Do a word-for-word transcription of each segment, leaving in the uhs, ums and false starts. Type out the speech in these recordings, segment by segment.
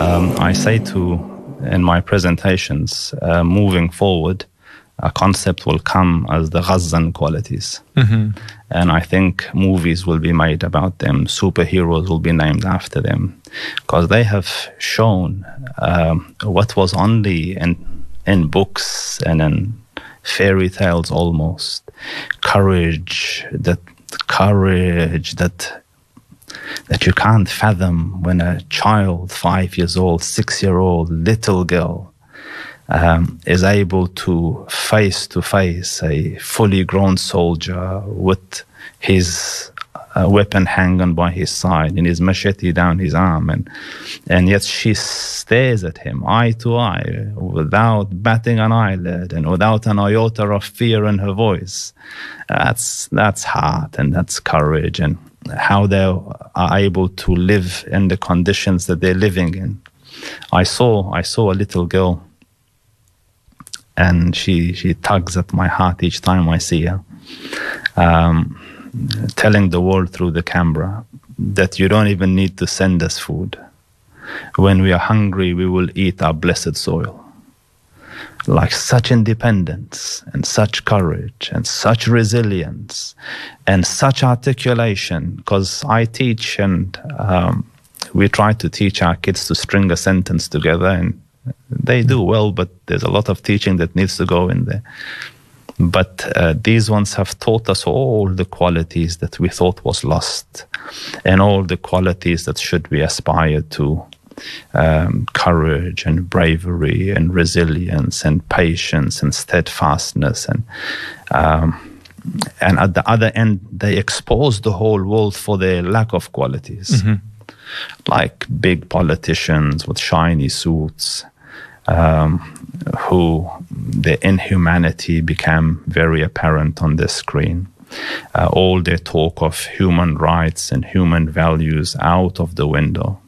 Um, I say to, in my presentations, uh, moving forward, a concept will come as the Ghazan qualities. Mm-hmm. And I think movies will be made about them. Superheroes will be named after them, because they have shown um, what was only in, in books and in fairy tales almost. Courage, that courage that that you can't fathom when a child, five years old, six-year-old, little girl, Um, is able to face to face a fully grown soldier with his uh, weapon hanging by his side and his machete down his arm, and and yet she stares at him eye to eye without batting an eyelid and without an iota of fear in her voice. That's that's heart and that's courage, and how they are able to live in the conditions that they're living in. I saw I saw a little girl. And she, she tugs at my heart each time I see her, um, telling the world through the camera that you don't even need to send us food. When we are hungry, we will eat our blessed soil. Like such independence and such courage and such resilience and such articulation, because I teach and um, we try to teach our kids to string a sentence together, and they do well, but there's a lot of teaching that needs to go in there. But uh, these ones have taught us all the qualities that we thought was lost, and all the qualities that should be aspired to. Um, courage and bravery and resilience and patience and steadfastness. And um, and at the other end, they expose the whole world for their lack of qualities. Mm-hmm. Like big politicians with shiny suits, um, who their inhumanity became very apparent on the screen. Uh, all their talk of human rights and human values out of the window.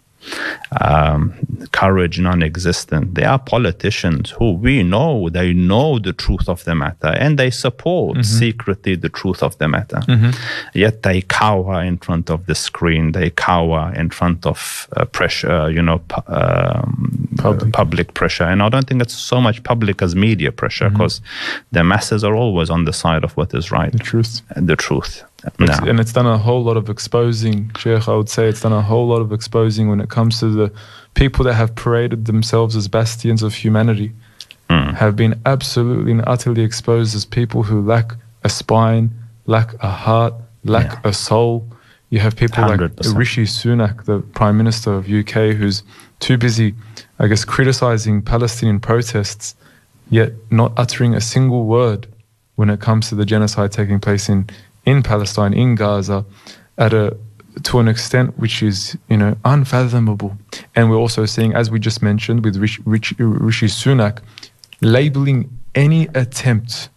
Um, courage non-existent. They are politicians who we know, they know the truth of the matter, and they support mm-hmm. secretly the truth of the matter. Mm-hmm. Yet they cower in front of the screen, they cower in front of uh, pressure, you know, pu- um, public. public pressure. And I don't think it's so much public as media pressure, because mm-hmm. the masses are always on the side of what is right. The truth. The truth. It's, and it's done a whole lot of exposing, Sheikh, I would say it's done a whole lot of exposing when it comes to the people that have paraded themselves as bastions of humanity, mm. have been absolutely and utterly exposed as people who lack a spine, lack a heart, lack yeah. a soul. You have people one hundred percent. Like Rishi Sunak, the Prime Minister of U K, who's too busy, I guess, criticizing Palestinian protests, yet not uttering a single word when it comes to the genocide taking place in in Palestine, in Gaza, at a to an extent which is, you know, unfathomable. And we're also seeing, as we just mentioned, with Rishi, Rishi, Rishi Sunak, labeling any attempt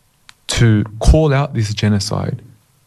to call out this genocide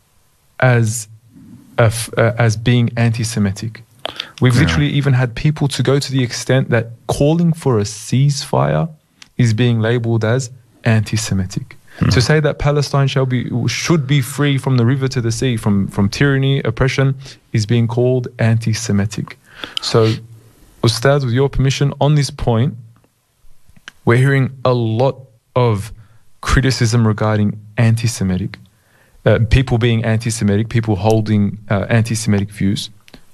as a, uh, as being anti-Semitic. We've yeah. literally even had people to go to the extent that calling for a ceasefire is being labeled as anti-Semitic. Mm. To say that Palestine shall be should be free from the river to the sea, from, from tyranny, oppression, is being called anti-Semitic. So, Ustad, with your permission, on this point, we're hearing a lot of criticism regarding anti-Semitic, uh, people being anti-Semitic, people holding uh, anti-Semitic views.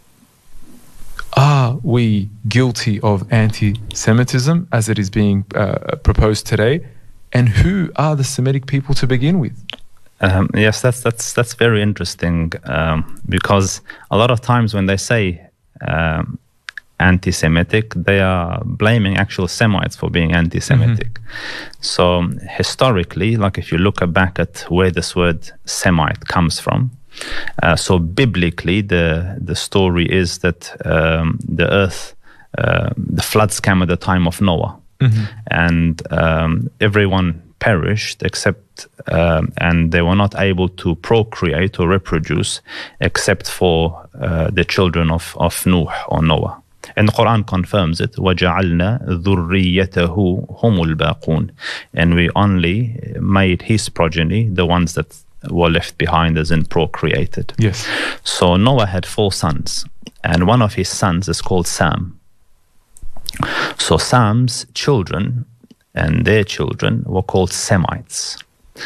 Are we guilty of anti-Semitism as it is being uh, proposed today? And who are the Semitic people to begin with? Um, yes, that's that's that's very interesting, um, because a lot of times when they say um, anti-Semitic, they are blaming actual Semites for being anti-Semitic. Mm-hmm. So historically, like if you look back at where this word Semite comes from, uh, so biblically the the story is that um, the earth, uh, the floods came at the time of Noah. Mm-hmm. And um, everyone perished except, um, and they were not able to procreate or reproduce except for uh, the children of, of Nuh or Noah. And the Quran confirms it. وَجَعَلْنَا ذُرِّيَّتَهُ هُمُ الْبَاقُونَ. And we only made his progeny, the ones that were left behind as in procreated. Yes. So Noah had four sons, and one of his sons is called Sam. So Sam's children and their children were called Semites.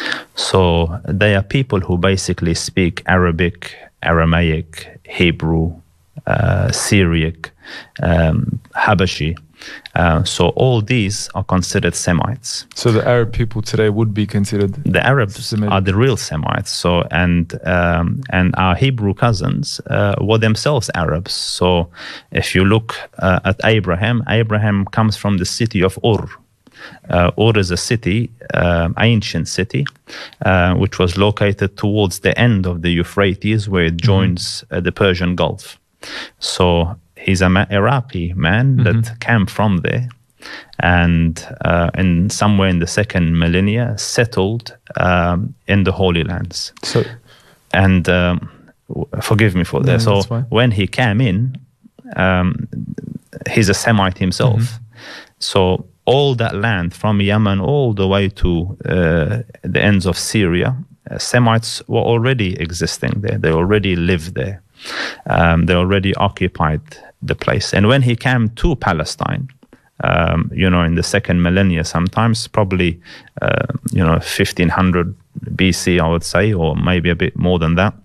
So they are people who basically speak Arabic, Aramaic, Hebrew, uh, Syriac, um, Habashi. Uh, so all these are considered Semites. So the Arab people today would be considered the Arabs Semitic. Are the real Semites. So and um, and our Hebrew cousins uh, were themselves Arabs. So if you look uh, at Abraham, Abraham comes from the city of Ur. Uh, Ur is a city, uh, ancient city, uh, which was located towards the end of the Euphrates, where it joins uh, the Persian Gulf. So he's an Iraqi man mm-hmm. that came from there, and uh, in somewhere in the second millennia settled um, in the Holy Lands. So, and um, forgive me for that. No, so when he came in, um, he's a Semite himself. Mm-hmm. So all that land from Yemen all the way to uh, the ends of Syria, uh, Semites were already existing there. They already lived there. Um, they already occupied the place. And when he came to Palestine, um, you know, in the second millennia, sometimes probably, uh, you know, fifteen hundred B C, I would say, or maybe a bit more than that.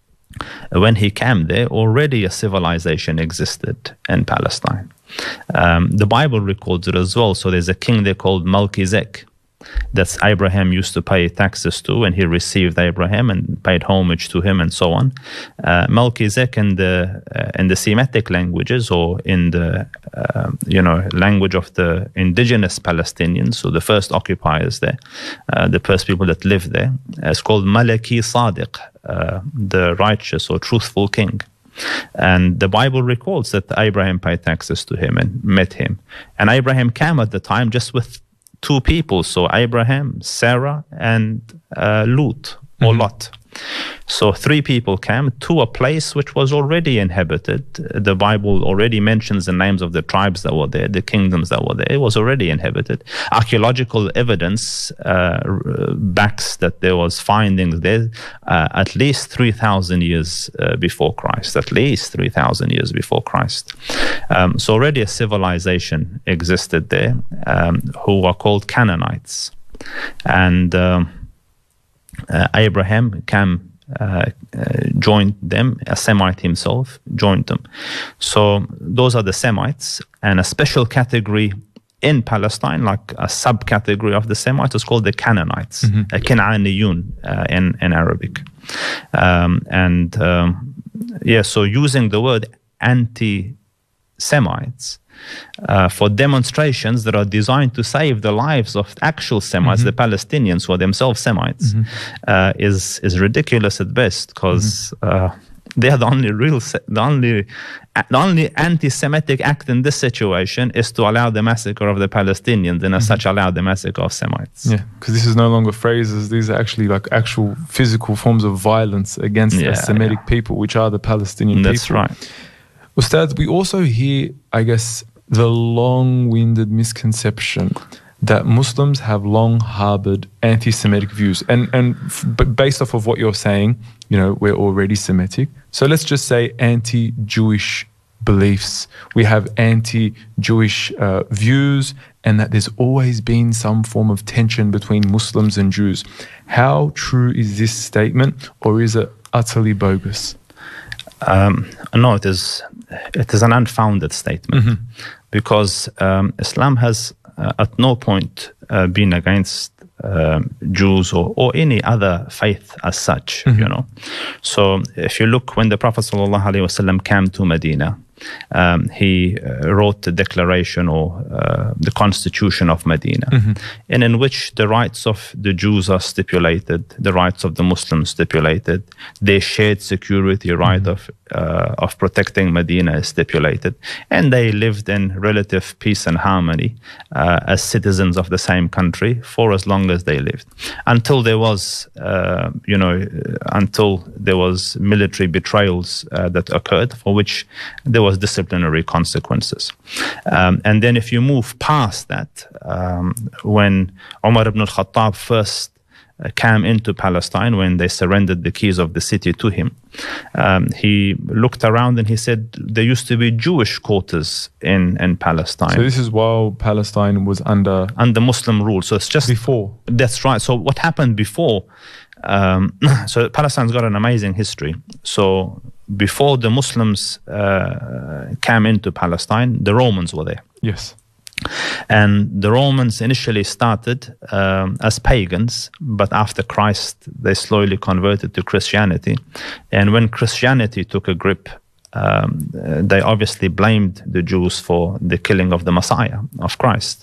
When he came there, already a civilization existed in Palestine. Um, the Bible records it as well. So there's a king there called Melchizedek. That's Abraham used to pay taxes to, and he received Abraham and paid homage to him and so on. Uh, Melchizedek in the uh, in the Semitic languages, or in the uh, you know language of the indigenous Palestinians, so the first occupiers there, uh, the first people that lived there, is called Malaki Sadiq, uh, the righteous or truthful king. And the Bible records that Abraham paid taxes to him and met him. And Abraham came at the time just with two people, so Abraham, Sarah, and uh, Lut, or mm-hmm. Lot. So three people came to a place which was already inhabited. The Bible already mentions the names of the tribes that were there, the kingdoms that were there. It was already inhabited. Archaeological evidence uh, backs that there was findings there uh, at least three thousand years uh, before Christ, at least three thousand years before Christ. Um, so already a civilization existed there um, who were called Canaanites. And um, Uh, Abraham came, uh, uh, joined them, a Semite himself, joined them. So those are the Semites, and a special category in Palestine, like a subcategory of the Semites, is called the Canaanites, mm-hmm. uh, Kanaaniyun uh, in, in Arabic. Um, and um, yeah, so using the word anti-Semites Uh, for demonstrations that are designed to save the lives of actual Semites, mm-hmm. the Palestinians who are themselves Semites, mm-hmm. uh, is is ridiculous at best, because mm-hmm. uh, they are the only real, the only, the only anti-Semitic act in this situation is to allow the massacre of the Palestinians, and as mm-hmm. such allow the massacre of Semites. Yeah, because this is no longer phrases; these are actually like actual physical forms of violence against yeah, the Semitic yeah. people, which are the Palestinian That's people. That's right. Ustad, we also hear, I guess, the long-winded misconception that Muslims have long harbored anti-Semitic views. And and f- based off of what you're saying, you know, we're already Semitic. So let's just say anti-Jewish beliefs. We have anti-Jewish uh, views, and that there's always been some form of tension between Muslims and Jews. How true is this statement, or is it utterly bogus? Um, no, it is. It is an unfounded statement, mm-hmm. because um, Islam has uh, at no point uh, been against uh, Jews or, or any other faith as such. Mm-hmm. You know, so if you look, when the Prophet sallallahu alaihi wasallam came to Medina, um, he uh, wrote the declaration or uh, the Constitution of Medina, mm-hmm. and in which the rights of the Jews are stipulated, the rights of the Muslims stipulated, their shared security right mm-hmm. of uh, of protecting Medina is stipulated, and they lived in relative peace and harmony uh, as citizens of the same country for as long as they lived, until there was, uh, you know, until there was military betrayals uh, that occurred, for which there was disciplinary consequences. Um, and then if you move past that, um, when Umar ibn al-Khattab first uh, came into Palestine, when they surrendered the keys of the city to him, um, he looked around and he said there used to be Jewish quarters in, in Palestine. So this is while Palestine was under under Muslim rule. So it's just before. That's right. So what happened before? Um, so Palestine's got an amazing history. So before the Muslims uh, came into Palestine, the Romans were there. Yes. And the Romans initially started um, as pagans, but after Christ, they slowly converted to Christianity. And when Christianity took a grip, um, they obviously blamed the Jews for the killing of the Messiah, of Christ,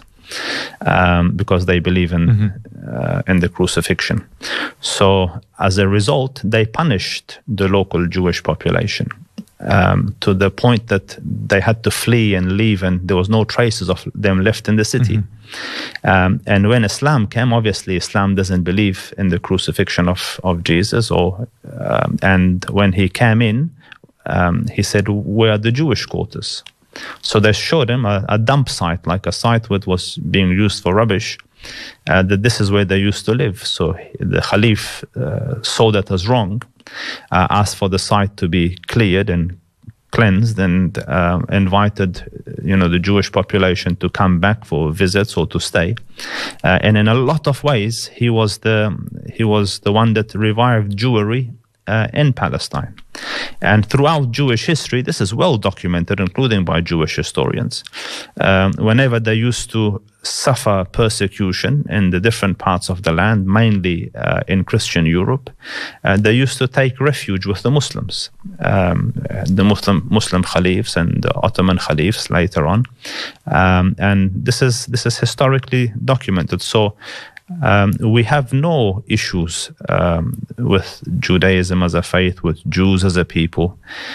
um, because they believe in, mm-hmm. uh, in the crucifixion. So as a result, they punished the local Jewish population. Um, to the point that they had to flee and leave, and there was no traces of them left in the city. Mm-hmm. Um, and when Islam came, obviously Islam doesn't believe in the crucifixion of, of Jesus. Or um, and when he came in, um, he said, "Where are the Jewish quarters?" So they showed him a, a dump site, like a site that was being used for rubbish, uh, that this is where they used to live. So the Caliph uh, saw that as wrong. Uh, asked for the site to be cleared and cleansed, and uh, invited, you know, the Jewish population to come back for visits or to stay. Uh, and in a lot of ways, he was the he was the one that revived Jewry uh, in Palestine. And throughout Jewish history, this is well documented, including by Jewish historians. Um, whenever they used to suffer persecution in the different parts of the land, mainly uh, in Christian Europe, uh, they used to take refuge with the Muslims, um, the Muslim Muslim Caliphs and the Ottoman Caliphs later on. Um, and this is this is historically documented. So Um, we have no issues um, with Judaism as a faith, with Jews as a people.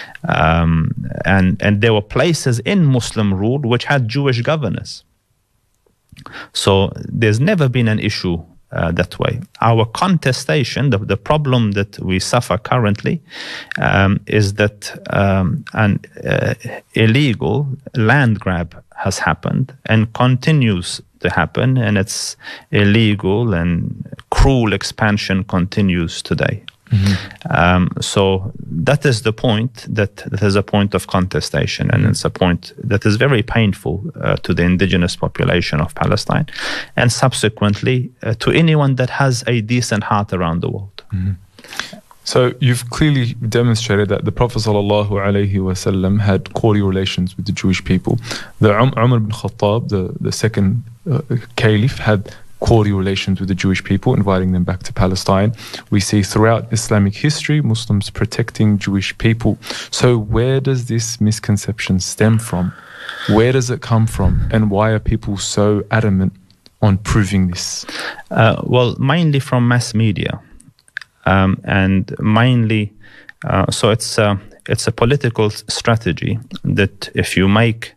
Um, and, and there were places in Muslim rule which had Jewish governors. So there's never been an issue uh, that way. Our contestation, the, the problem that we suffer currently, um, is that um, an uh, illegal land grab has happened and continues to happen, and it's illegal, and cruel expansion continues today. Mm-hmm. Um, so that is the point, that, that is a point of contestation, and it's a point that is very painful uh, to the indigenous population of Palestine, and subsequently uh, to anyone that has a decent heart around the world. Mm-hmm. So you've clearly demonstrated that the Prophet sallallahu alaihi wasallam had cordial relations with the Jewish people. The um, Umar ibn Khattab, the, the second uh, caliph, had cordial relations with the Jewish people, inviting them back to Palestine. We see throughout Islamic history, Muslims protecting Jewish people. So where does this misconception stem from? Where does it come from? And why are people so adamant on proving this? Uh, well, mainly from mass media. Um, and mainly, uh, so it's uh, it's a political strategy that if you make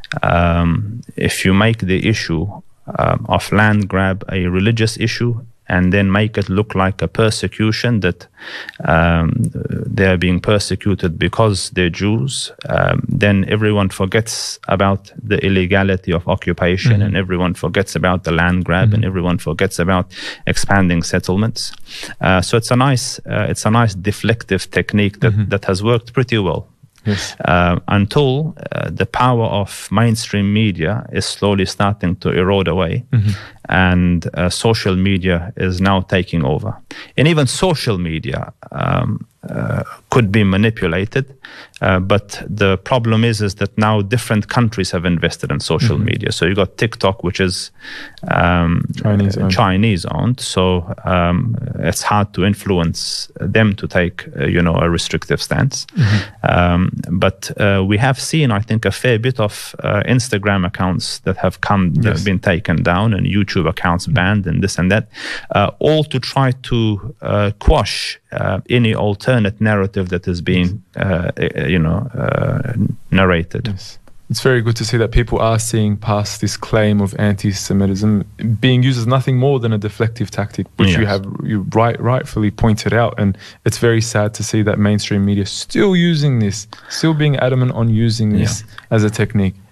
um, if you make the issue um, of land grab a religious issue, and then make it look like a persecution, that um, they're being persecuted because they're Jews, um, then everyone forgets about the illegality of occupation, mm-hmm. and everyone forgets about the land grab, mm-hmm. and everyone forgets about expanding settlements. Uh, so it's a nice, uh, it's a nice deflective technique that, mm-hmm. that has worked pretty well. Yes. Uh, until uh, the power of mainstream media is slowly starting to erode away, mm-hmm. and uh, social media is now taking over. And even social media um, uh, could be manipulated, uh, but the problem is is that now different countries have invested in social mm-hmm. media. So you got TikTok, which is um, Chinese, uh, owned. Chinese owned, so um, it's hard to influence them to take uh, you know a restrictive stance. Mm-hmm. Um, but uh, we have seen, I think, a fair bit of uh, Instagram accounts that have come yes. that have been taken down, and YouTube accounts banned, and this and that, uh, all to try to uh, quash uh, any alternate narrative that is being, uh, you know, uh, narrated. Yes. It's very good to see that people are seeing past this claim of anti-Semitism being used as nothing more than a deflective tactic, which yes. you have you right rightfully pointed out. And it's very sad to see that mainstream media still using this, still being adamant on using this yeah. as a technique.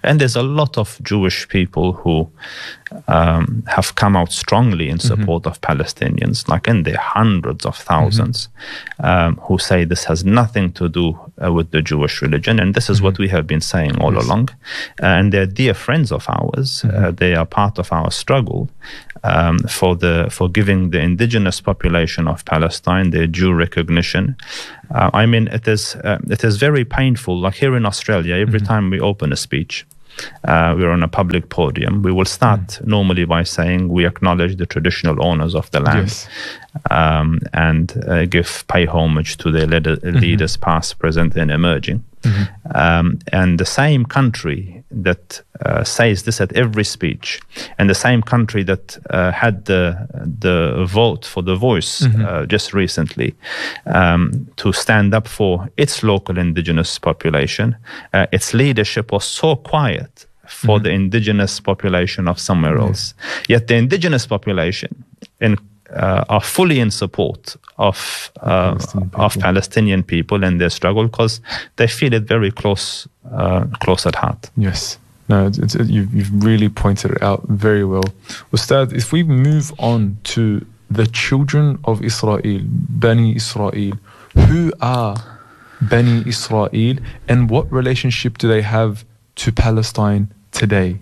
And there's a lot of Jewish people who um, have come out strongly in support mm-hmm. of Palestinians, like in the hundreds of thousands, mm-hmm. um, who say this has nothing to do uh, with the Jewish religion. And this is mm-hmm. what we have been saying all yes. along. Uh, and they're dear friends of ours. Mm-hmm. Uh, they are part of our struggle um, for the for giving the indigenous population of Palestine their due recognition. Uh, I mean, it is uh, it is very painful. Like here in Australia, every mm-hmm. time we open a speech, uh, we're on a public podium, we will start mm-hmm. normally by saying we acknowledge the traditional owners of the land yes. um, and uh, give pay homage to their leader, mm-hmm. leaders past, present, and emerging. Mm-hmm. Um, and the same country that uh, says this at every speech, and the same country that uh, had the the vote for the Voice mm-hmm. uh, just recently um, to stand up for its local indigenous population, uh, its leadership was so quiet for mm-hmm. the indigenous population of somewhere mm-hmm. else. Yet the indigenous population in Uh, are fully in support of uh, Palestinian of Palestinian people and their struggle, because they feel it very close uh, close at heart. Yes, no, it's, it's, you, you've really pointed it out very well. Ustad, if we move on to the children of Israel, Bani Israel, who are Bani Israel, and what relationship do they have to Palestine today?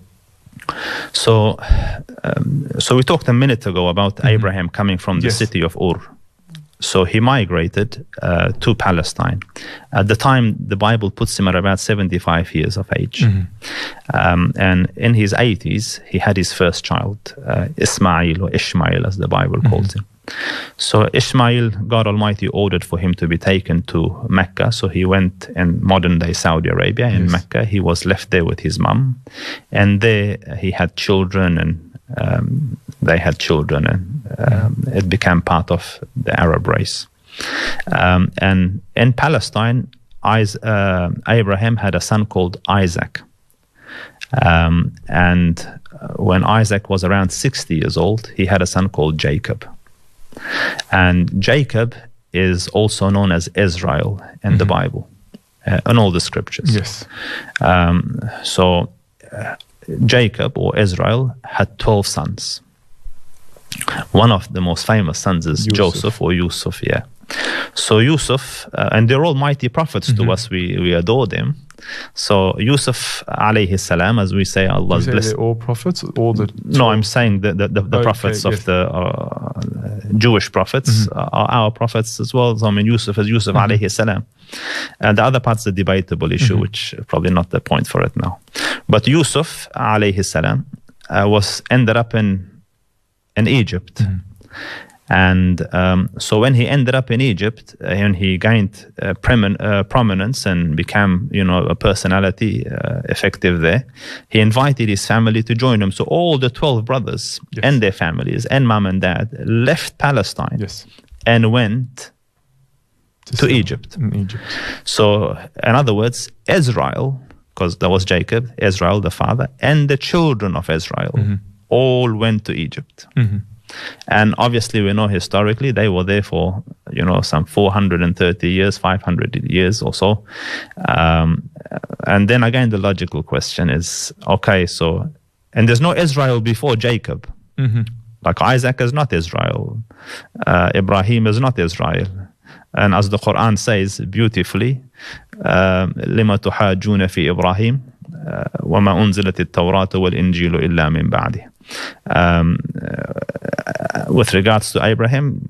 So, um, so we talked a minute ago about mm-hmm. Abraham coming from the yes. city of Ur. So he migrated uh, to Palestine. At the time, the Bible puts him at about seventy-five years of age. Mm-hmm. Um, and in his eighties, he had his first child, uh, Ismail, or Ishmael as the Bible mm-hmm. calls him. So Ishmael, God Almighty ordered for him to be taken to Mecca. So he went in modern-day Saudi Arabia, in yes. Mecca. He was left there with his mum. And there he had children, and um, they had children, and um, it became part of the Arab race. Um, and in Palestine, Is- uh, Abraham had a son called Isaac. Um, and when Isaac was around sixty years old, he had a son called Jacob. And Jacob is also known as Israel in mm-hmm. the Bible, uh, in all the scriptures. Yes. Um, so uh, Jacob, or Israel, had twelve sons. One of the most famous sons is Yusuf. Joseph, or Yusuf, yeah. So Yusuf, uh, and they're all mighty prophets mm-hmm. to us, we, we adore them. So Yusuf alayhi salam, as we say, Allah's blessed. All prophets? All the no, I'm saying the the, the, the okay, prophets yes. of the uh, Jewish prophets mm-hmm. are our prophets as well. So I mean, Yusuf is Yusuf mm-hmm. alayhi salam. And the other part's a debatable issue, mm-hmm. which probably not the point for it now. But Yusuf alayhi salam uh, was ended up in in Egypt. Mm-hmm. And um, so when he ended up in Egypt uh, and he gained uh, premin- uh, prominence and became, you know, a personality uh, effective there, he invited his family to join him. So all the twelve brothers yes. and their families and mom and dad left Palestine yes. and went to, to Egypt. In Egypt. So in other words, Israel, because there was Jacob, Israel, the father, and the children of Israel mm-hmm. all went to Egypt. Mm-hmm. And obviously we know historically they were there for, you know, some four hundred thirty years, five hundred years or so. Um, and then again, the logical question is, okay, so, and there's no Israel before Jacob. Mm-hmm. Like Isaac is not Israel. Uh, Ibrahim is not Israel. And as the Quran says beautifully, لِمَا تُحَاجُّونَ فِي إِبْرَاهِيمَ وَمَا أُنزِلَتِ التَّوْرَاةُ وَالْإِنْجِيلُ إِلَّا مِنْ بَعْدِهِ. Um, uh, with regards to Abraham,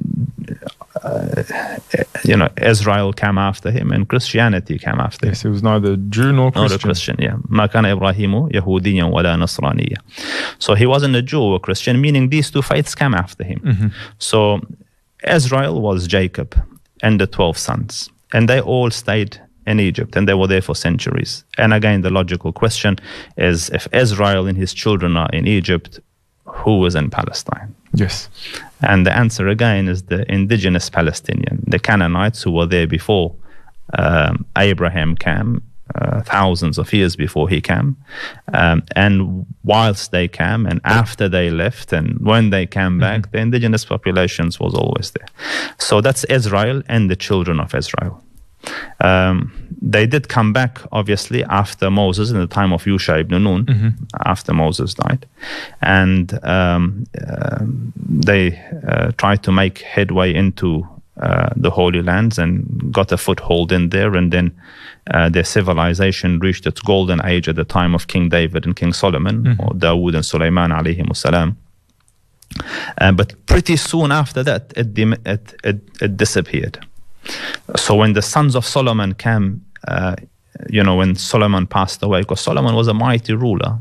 uh, you know, Israel came after him and Christianity came after yes, him. Yes, it was neither Jew nor Christian. Nor a Christian, yeah. ما كان إبراهيم يهوديا ولا نصرانيا. So he wasn't a Jew or a Christian, meaning these two faiths came after him. Mm-hmm. So Israel was Jacob and the twelve sons, and they all stayed in Egypt, and they were there for centuries. And again, the logical question is, if Israel and his children are in Egypt, who is in Palestine? Yes. And the answer again is the indigenous Palestinian, the Canaanites who were there before um, Abraham came, uh, thousands of years before he came. Um, and whilst they came, and after they left, and when they came back, mm-hmm. the indigenous populations was always there. So that's Israel and the children of Israel. Um, they did come back, obviously, after Moses, in the time of Yusha ibn Nun, mm-hmm. after Moses died. And um, uh, they uh, tried to make headway into uh, the Holy Lands and got a foothold in there. And then uh, their civilization reached its golden age at the time of King David and King Solomon, mm-hmm. or Dawood and Sulaiman alayhim salam. Uh, but pretty soon after that, it, dim- it, it, it disappeared. So when the sons of Solomon came, uh, you know, when Solomon passed away, because Solomon was a mighty ruler,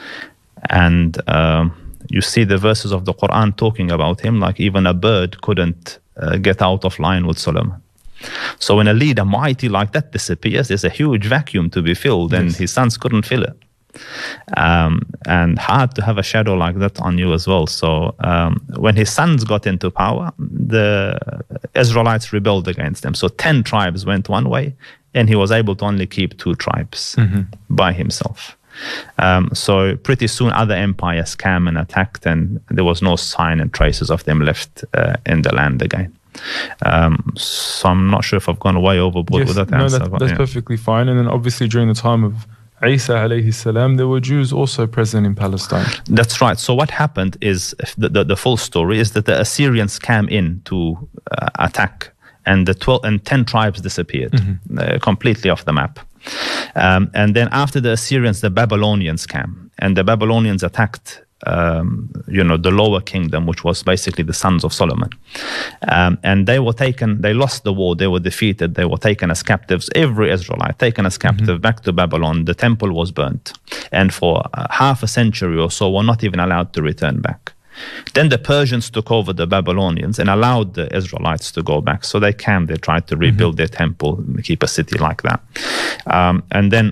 and um, you see the verses of the Quran talking about him, like even a bird couldn't uh, get out of line with Solomon. So when a leader mighty like that disappears, there's a huge vacuum to be filled, and yes. his sons couldn't fill it. Um, and hard to have a shadow like that on you as well. So um, when his sons got into power, the Israelites rebelled against them. So ten tribes went one way, and he was able to only keep two tribes mm-hmm. by himself. Um, so pretty soon other empires came and attacked, and there was no sign and traces of them left uh, in the land again. Um, so I'm not sure if I've gone way overboard yes, with that no, answer. That's, but, that's yeah. perfectly fine. And then obviously during the time of Isa alayhi salam, there were Jews also present in Palestine. That's right. So what happened is, the, the, the full story is that the Assyrians came in to uh, attack, and the twelve and ten tribes disappeared, mm-hmm. uh, completely off the map. Um, and then after the Assyrians, the Babylonians came, and the Babylonians attacked Um, you know, the lower kingdom, which was basically the sons of Solomon. Um, and they were taken, they lost the war, they were defeated, they were taken as captives, every Israelite taken as captive mm-hmm. back to Babylon. The temple was burnt. And for uh, half a century or so, were not even allowed to return back. Then the Persians took over the Babylonians and allowed the Israelites to go back. So they came, they tried to rebuild mm-hmm. their temple, keep a city like that. Um, and then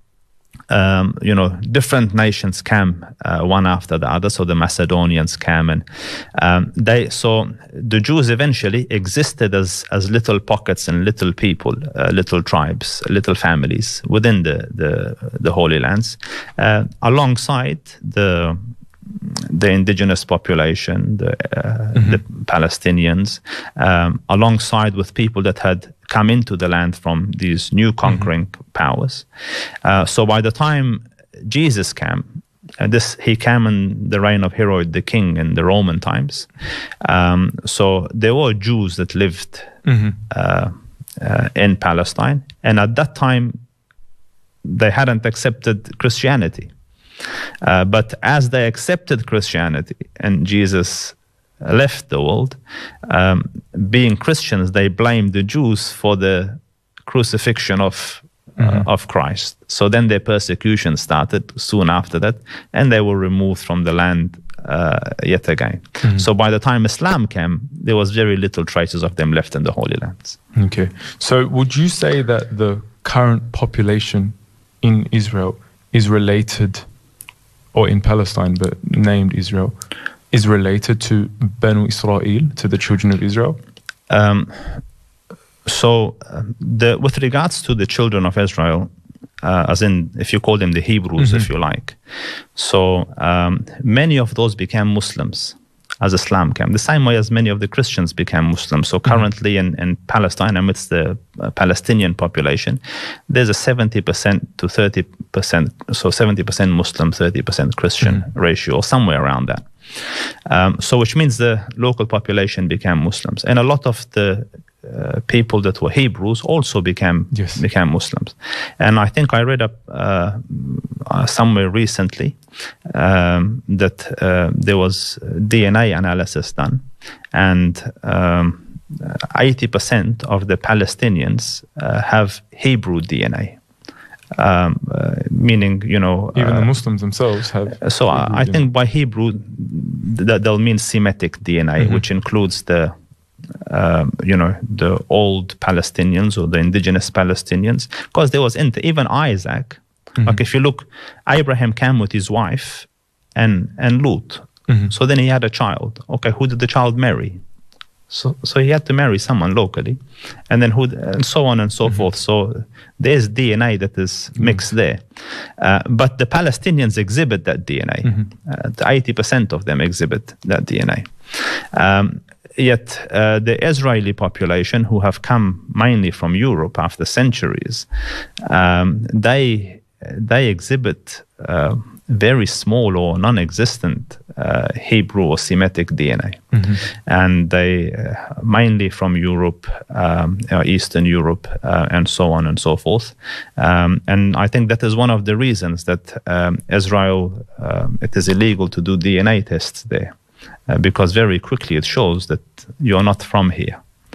Um, you know, different nations came uh, one after the other. So the Macedonians came, and um, they. So the Jews eventually existed as as little pockets and little people, uh, little tribes, little families within the the, the Holy Lands, uh, alongside the the indigenous population, the, uh, mm-hmm. the Palestinians, um, alongside with people that had come into the land from these new conquering mm-hmm. powers. Uh, so by the time Jesus came, and this he came in the reign of Herod the king in the Roman times. Um, so there were Jews that lived mm-hmm. uh, uh, in Palestine, and at that time they hadn't accepted Christianity. Uh, but as they accepted Christianity and Jesus left the world, um, being Christians, they blamed the Jews for the crucifixion of uh, mm-hmm. of Christ. So then their persecution started soon after that, and they were removed from the land uh, yet again. Mm-hmm. So by the time Islam came, there was very little traces of them left in the Holy Lands. Okay. So would you say that the current population in Israel is related, or in Palestine, but named Israel, is related to Banu Israel, to the children of Israel? Um, so, uh, the, with regards to the children of Israel, uh, as in, if you call them the Hebrews, mm-hmm. if you like, so um, many of those became Muslims as Islam came, the same way as many of the Christians became Muslims. So currently mm-hmm. in, in Palestine, amidst the uh, Palestinian population, there's a seventy percent to thirty percent, so seventy percent Muslim, thirty percent Christian mm-hmm. ratio, or somewhere around that. Um, so which means the local population became Muslims. And a lot of the uh, people that were Hebrews also became yes. became Muslims. And I think I read up uh, uh, somewhere recently um, that uh, there was D N A analysis done, and um, eighty percent of the Palestinians uh, have Hebrew D N A. Um, uh, meaning, you know, even uh, the Muslims themselves have. So I, I think by Hebrew that they'll mean Semitic D N A, mm-hmm. which includes the, uh, you know, the old Palestinians or the indigenous Palestinians, because there was inter- even Isaac. Mm-hmm. Like if you look, Abraham came with his wife and and Lut. Mm-hmm. So then he had a child. Okay, who did the child marry? So, so he had to marry someone locally, and then who, and so on and so mm-hmm. forth. So there's D N A that is mixed mm-hmm. there, uh, but the Palestinians exhibit that D N A. Mm-hmm. Uh, eighty percent of them exhibit that D N A. Um, yet uh, the Israeli population, who have come mainly from Europe after centuries, um, they they exhibit uh, very small or non-existent uh, Hebrew or Semitic D N A, mm-hmm. and they uh, mainly from Europe, um, uh, Eastern Europe, uh, and so on and so forth. Um, and I think that is one of the reasons that um, Israel, uh, it is illegal to do D N A tests there, uh, because very quickly it shows that you're not from here.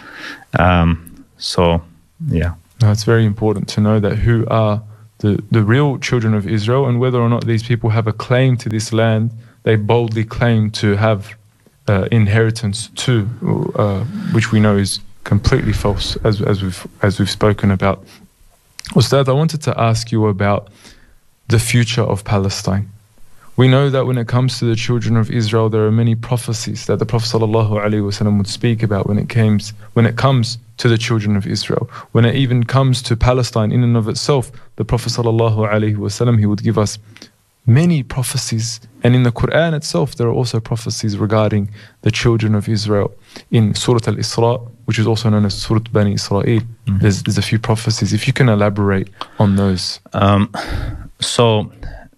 Um, so, yeah. No, it's very important to know that who are The, the real children of Israel, and whether or not these people have a claim to this land, they boldly claim to have uh, inheritance to, uh, which we know is completely false, as as we've as we've spoken about. Ustad, I wanted to ask you about the future of Palestine. We know that when it comes to the children of Israel, there are many prophecies that the Prophet sallallahu alaihi wasallam would speak about when it comes when it comes to the children of Israel. When it even comes to Palestine in and of itself, the Prophet sallallahu alaihi wasallam, he would give us many prophecies. And in the Quran itself, there are also prophecies regarding the children of Israel. In Surah Al-Isra, which is also known as Surah Bani Israel, mm-hmm. there's, there's a few prophecies. If you can elaborate on those. Um, so...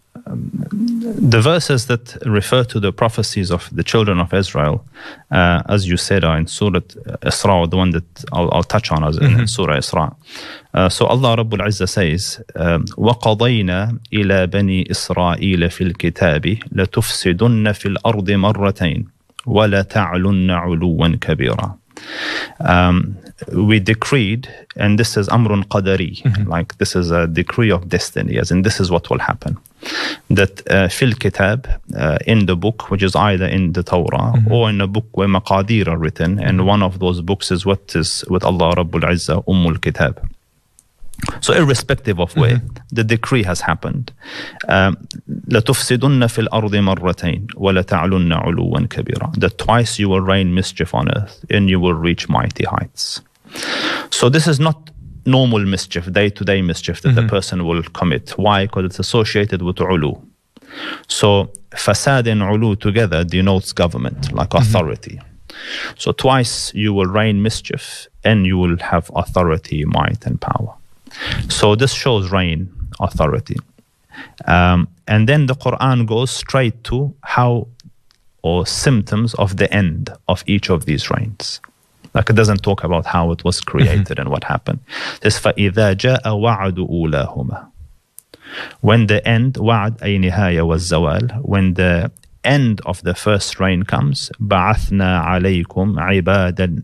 The verses that refer to the prophecies of the children of Israel, uh, as you said, are in Surah Isra, the one that I'll, I'll touch on as mm-hmm. in Surah Isra. Uh, so Allah Rabbul Izzah says, وَقَضَيْنَا إِلَى بَنِي إِسْرَائِيلَ فِي الْكِتَابِ لَتُفْسِدُنَّ فِي الْأَرْضِ مَرَّتَيْنِ وَلَتَعْلُنَّ عُلُوًّا كَبِيرًا. Um, we decreed, and this is amrun qadari, mm-hmm. like this is a decree of destiny, as in this is what will happen. That uh, fil kitab, uh, in the book, which is either in the Torah mm-hmm. or in a book where maqadir are written, and mm-hmm. one of those books is what is with Allah Rabbul Izzah, Ummul Kitab. So irrespective of where mm-hmm. the decree has happened, لَتُفْسِدُنَّ فِي الْأَرْضِ مَرَّتَيْنِ وَلَتَعْلُنَّ عُلُوًّا كَبِيرًا. That twice you will rain mischief on earth and you will reach mighty heights. So this is not normal mischief, day-to-day mischief that mm-hmm. the person will commit. Why? Because it's associated with ulu. So fasad and ulu together denotes government, like mm-hmm. authority. So twice you will rain mischief and you will have authority, might and power. So this shows reign, authority. Um, and then the Quran goes straight to how, or symptoms of the end of each of these reigns. Like it doesn't talk about how it was created mm-hmm. and what happened. It says, فَإِذَا جَاءَ وَعْدُ أُولَاهُمَا. When the end, وَعْد أي نهاية والزوال, when the end of the first reign comes, بَعَثْنَا عَلَيْكُمْ عِبَادًا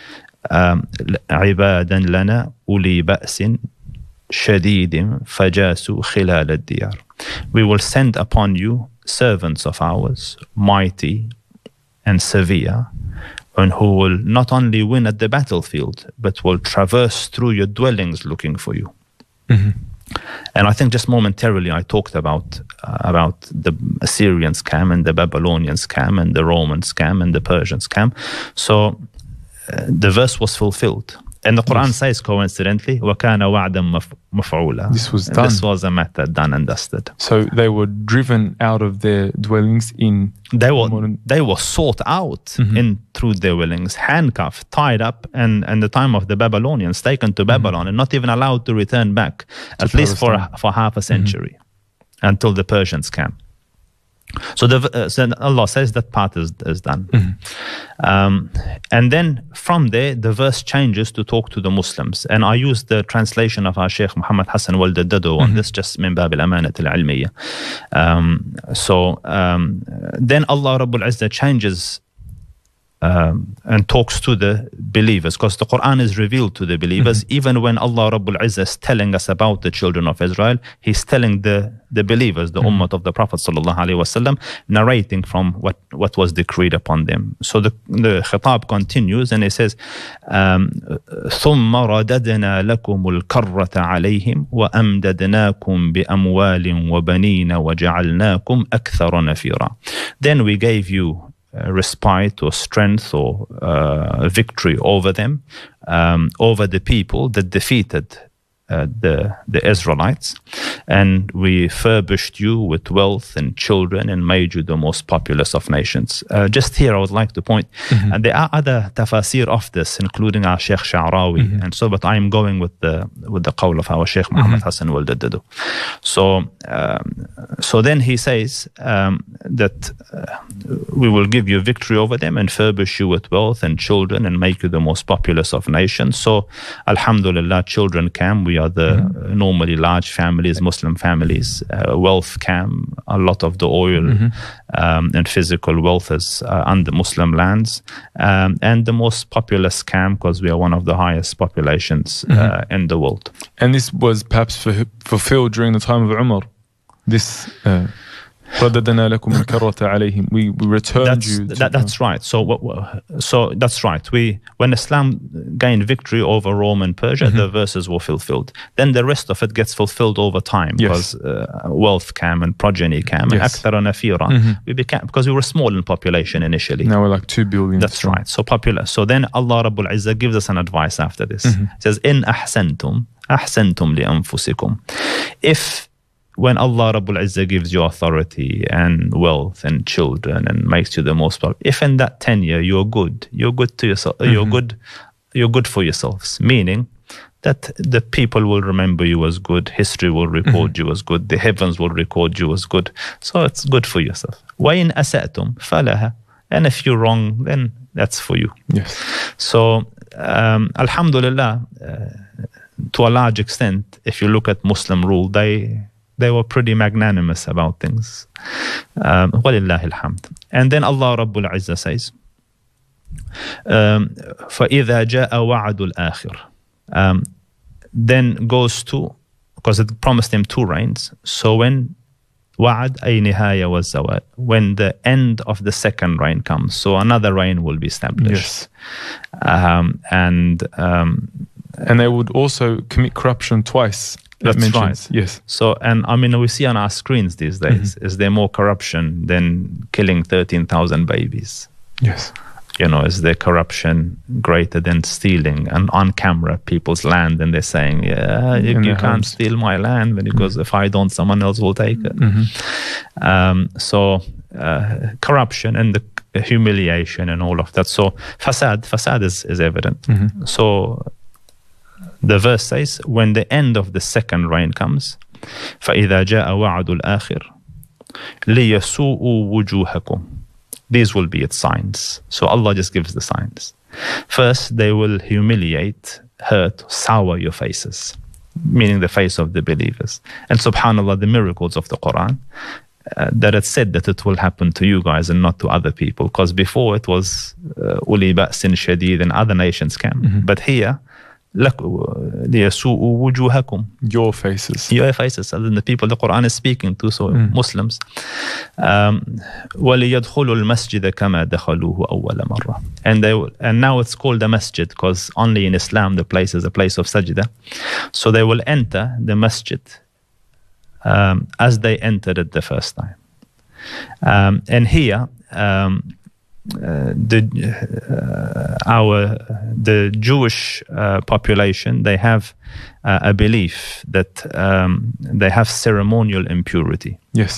عِبَادًا لَنَا أُولِي بَأْسٍ شَدِيدٍ فَجَاسُوا خِلَالَ الدِّيَارِ. We will send upon you servants of ours, mighty and severe, and who will not only win at the battlefield, but will traverse through your dwellings looking for you. Mm-hmm. And I think just momentarily I talked about uh, about the Assyrian scam and the Babylonian scam and the Roman scam and the Persian scam. So uh, the verse was fulfilled. And the Quran yes. says, coincidentally, وَكَانَ وَعْدًا مَفْعُولًا. This was done. This was a matter done and dusted. So they were driven out of their dwellings in... They were modern... they were sought out mm-hmm. in through their dwellings, handcuffed, tied up, and and the time of the Babylonians, taken to Babylon mm-hmm. and not even allowed to return back, to at least for, for half a century, mm-hmm. until the Persians came. So, the, uh, so Allah says that part is, is done. Mm-hmm. Um, and then from there, the verse changes to talk to the Muslims. And I use the translation of our Sheikh Muhammad Hassan Wald al-Dado on mm-hmm. this, just min bab al-amanat al-ilmiyya. Um, so um, then Allah Rabbul Izzah changes Um, and talks to the believers, because the Quran is revealed to the believers. Mm-hmm. Even when Allah Rabbul Izzah is telling us about the children of Israel, He's telling the, the believers, the mm-hmm. ummah of the Prophet sallallahu alaihi wasallam, narrating from what, what was decreed upon them. So the, the khitab continues and it says, um, ثُمَّ رَدَدْنَا لَكُمُ الْكَرَّةَ عَلَيْهِمْ وَأَمْدَدْنَاكُمْ بِأَمْوَالٍ وَبَنِينَ وَجَعَلْنَاكُمْ أَكْثَرَ نَفِيرًا. Then we gave you Uh, respite or strength or uh, victory over them, um, over the people that defeated uh, the the Israelites, and we furbished you with wealth and children and made you the most populous of nations. Uh, just here, I would like to point, mm-hmm. and there are other tafasir of this, including our Sheikh Sha'rawi, mm-hmm. and so. But I am going with the with the qawl of our Sheikh Muhammad mm-hmm. Hassan Waldadadu. So, um, so then he says um, that uh, we will give you victory over them and furbish you with wealth and children and make you the most populous of nations. So, alhamdulillah, children came. We are the mm-hmm. normally large families, Muslim families. Uh, wealth came. A lot of the oil mm-hmm. um, and physical wealth is uh, under Muslim lands. Um, and the most populous came because we are one of the highest populations mm-hmm. uh, in the world. And this was perhaps fulfilled during the time of Umar. This... Uh رَدَّدْنَا لَكُمْ الْكَرَّةَ عَلَيْهِمْ. We we returned that's, you. That, that's right. So, so that's right. We when Islam gained victory over Rome and Persia, mm-hmm. the verses were fulfilled. Then the rest of it gets fulfilled over time yes. because uh, wealth came and progeny came. Yes. And أكثر نفيرا. Mm-hmm. We became because we were small in population initially. Now we're like two billion. That's strong. Right. So popular. So then Allah Rabbul Izzah gives us an advice after this. Mm-hmm. He says, "In أحسنتم أحسنتم لأنفسكم." If when Allah Rabbul Izzah gives you authority and wealth and children and makes you the most powerful, if in that tenure you're good, you're good to yourself, mm-hmm. you're good, you're good for yourselves. Meaning that the people will remember you as good, history will record mm-hmm. you as good, the heavens will record you as good. So it's good for yourself. وَإِنْ أَسَأْتُمْ فَلَهَا. And if you're wrong, then that's for you. Yes. So um, alhamdulillah, uh, to a large extent, if you look at Muslim rule, they They were pretty magnanimous about things. Um, وَلِلَّهِ الْحَمْدِ. And then Allah Rabbul Izzah says, um, فَإِذَا جَاءَ وَعَدُ الْآخِرِ. Um, then goes to, because it promised him two rains. So when وَعَد أي نهاية والزوال, when the end of the second rain comes, so another rain will be established. Yes. Um, and um, and they would also commit corruption twice. That's mentions. right. Yes. So, and I mean, we see on our screens these days, mm-hmm. is there more corruption than killing thirteen thousand babies? Yes. You know, is there corruption greater than stealing and on camera people's land, and they're saying, yeah, you, you can't homes. steal my land because mm-hmm. if I don't, someone else will take it. Mm-hmm. Um, so, uh, corruption and the humiliation and all of that. So, fasad, fasad is, is evident. Mm-hmm. So, the verse says, when the end of the second rain comes, فَإِذَا جَاءَ وَعْدُ الْآخِرِ لِيَسُوءُوا وُجُوهَكُمْ. These will be its signs. So Allah just gives the signs. First, they will humiliate, hurt, sour your faces, meaning the face of the believers. And subhanAllah, the miracles of the Quran, uh, that it said that it will happen to you guys and not to other people. Because before it was uli ba'sin shadid and other nations came. Mm-hmm. But here, لِيَسُوءُوا وُجُوهَكُمْ. Your faces. Your faces. And the people the Quran is speaking to, so mm. Muslims. Um, وَلِيَدْخُلُوا الْمَسْجِدَ كَمَا دَخَلُوهُ أَوَّلَ مَرَّةٍ. And they will, and now it's called a masjid because only in Islam the place is a place of sajda. So they will enter the masjid um, as they entered it the first time. Um, and here, um, Uh, the uh, our the Jewish uh, population, they have uh, a belief that um, they have ceremonial impurity. Yes.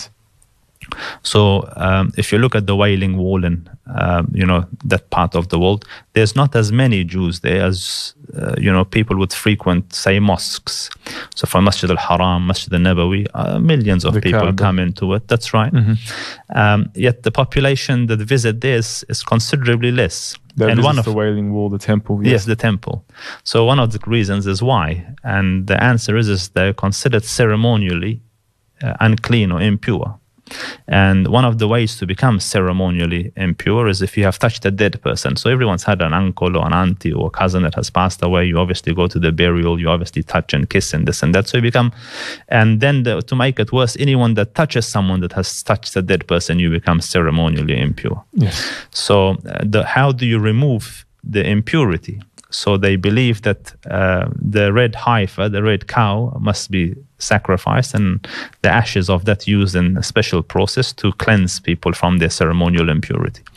So um, if you look at the Wailing Wall and um, you know that part of the world, there's not as many Jews there as uh, you know people would frequent, say, mosques. So from Masjid al-Haram, Masjid al-Nabawi, uh, millions of the people Kaaba. come into it. That's right. Mm-hmm. Um, yet the population that visit this is considerably less. That and is one of the Wailing Wall, the temple. Yes. yes, the temple. So one of the reasons is why, and the answer is, is they're considered ceremonially uh, unclean or impure. And one of the ways to become ceremonially impure is if you have touched a dead person. So everyone's had an uncle or an auntie or cousin that has passed away. You obviously go to the burial, you obviously touch and kiss and this and that. So you become, and then the, to make it worse, anyone that touches someone that has touched a dead person, you become ceremonially impure. Yes. So uh, the, how do you remove the impurity? So they believe that uh, the red heifer, the red cow, must be sacrificed, and the ashes of that used in a special process to cleanse people from their ceremonial impurity.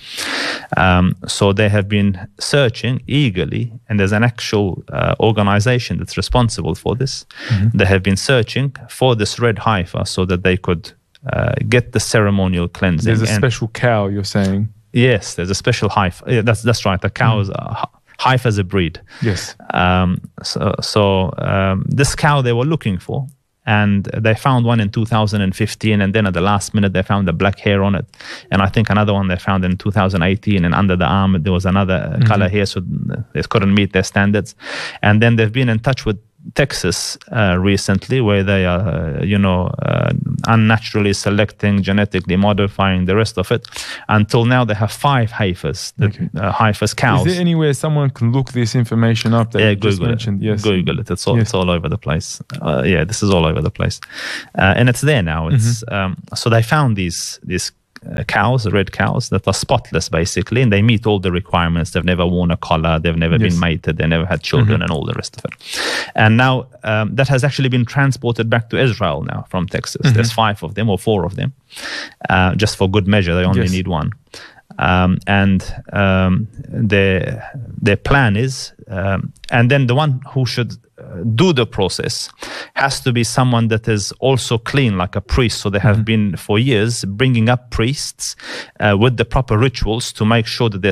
Um, so they have been searching eagerly, and there's an actual uh, organization that's responsible for this. Mm-hmm. They have been searching for this red heifer so that they could uh, get the ceremonial cleansing. There's a and special cow, you're saying? Yes, there's a special heifer. Yeah, that's that's right. The cows mm. are heifer as a breed. Yes. Um, so so um, this cow they were looking for, and they found one in two thousand fifteen, and then at the last minute they found the black hair on it, and I think another one they found in two thousand eighteen, and under the arm there was another mm-hmm. color hair, so they couldn't meet their standards. And then they've been in touch with Texas uh, recently, where they are, uh, you know, uh, unnaturally selecting, genetically modifying the rest of it. Until now, they have five heifers, that, okay. uh, heifers cows. Is there anywhere someone can look this information up that yeah, you Google just mentioned? It. Yes, Google it. It's all, yes. it's all over the place. Uh, yeah, this is all over the place, uh, and it's there now. It's mm-hmm. um, so they found these these. Uh, cows, red cows that are spotless basically, and they meet all the requirements. They've never worn a collar, they've never yes. been mated, they never had children, mm-hmm. and all the rest of it. And now um, that has actually been transported back to Israel now from Texas. Mm-hmm. There's five of them or four of them, uh, just for good measure. They only yes. need one. Um, and um, their their plan is, um, and then the one who should do the process has to be someone that is also clean, like a priest. So they have mm-hmm. been for years bringing up priests uh, with the proper rituals to make sure that they're